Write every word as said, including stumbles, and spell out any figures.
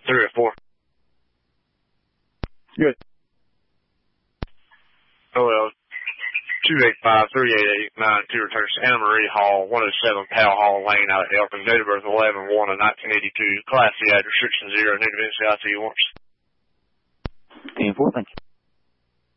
three or four. Good. O L two eight five, three eight eight, nine two returns to Anna Marie Hall, one oh seven Powell Hall Lane out of Elkins. Date of birth eleven one of nineteen eighty-two. Class C address restriction zero. Native N C I C once. ten four, thank you.